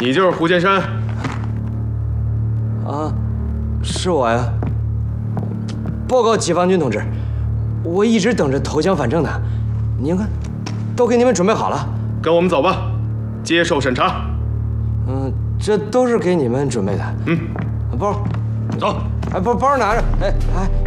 你就是胡剑山？ 啊，是我呀。报告解放军同志，我一直等着投降反正呢。您看，都给你们准备好了。 跟我们走吧，接受审查。 这都是给你们准备的。 嗯， 包， 走。 哎，包拿着。哎。